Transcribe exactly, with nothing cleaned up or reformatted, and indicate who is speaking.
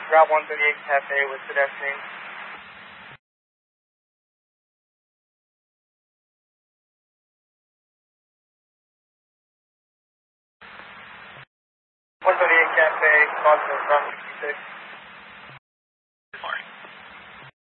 Speaker 1: Route one thirty-eight Cafe with pedestrian. one thirty-eight Cafe, crossing Route sixty-six.
Speaker 2: Sorry.